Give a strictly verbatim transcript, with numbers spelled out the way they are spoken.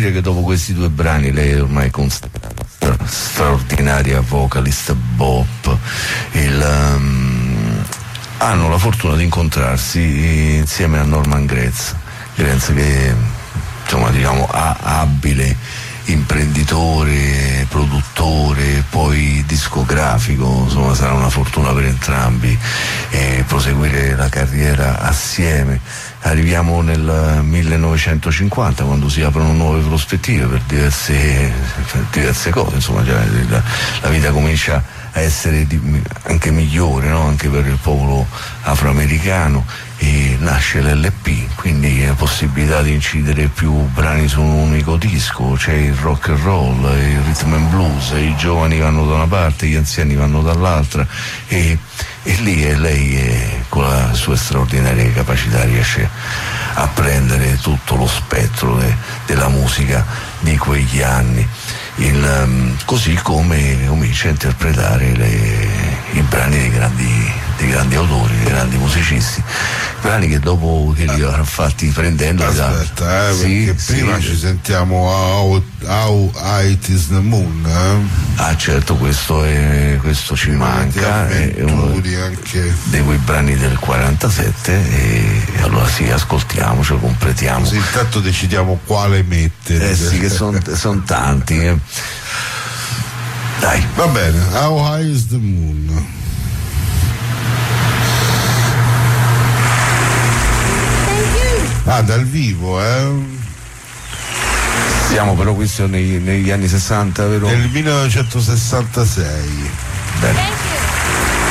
dire che dopo questi due brani lei è ormai considerata stra- straordinaria vocalist bop. Il, um, hanno la fortuna di incontrarsi insieme a Norman Gratz, Gratz che insomma diciamo ha abile imprenditore, produttore, poi discografico, insomma sarà una fortuna per entrambi eh, proseguire la carriera assieme. Arriviamo nel millenovecentocinquanta, quando si aprono nuove prospettive per diverse, per diverse cose, insomma già la, la vita comincia a essere di, anche migliore, no? Anche per il popolo afroamericano, e nasce l'L P, quindi la possibilità di incidere più brani su un unico disco, c'è il rock and roll, il rhythm and blues, i giovani vanno da una parte, gli anziani vanno dall'altra, e, e lì e lei è, con la sua straordinaria capacità riesce a prendere tutto lo spettro de, della musica di quegli anni. Il, um, così come comincia a interpretare le, i brani dei grandi, dei grandi autori, dei grandi musicisti, brani che dopo che li avrà fatti prendendo aspetta eh, sì, perché sì, prima sì. ci sentiamo How, how High Is the Moon, eh? Ah certo, questo, è, questo ci manca, è uno anche dei quei brani del quarantasette, e, e allora sì, ascoltiamocelo, completiamo. Così intanto decidiamo quale mettere. Eh sì, che sono son tanti. Eh. Dai. Va bene, How High Is the Moon. Ah, dal vivo, eh? Siamo però questo nei, negli anni sessanta, vero? Nel millenovecentosessantasei. Bene.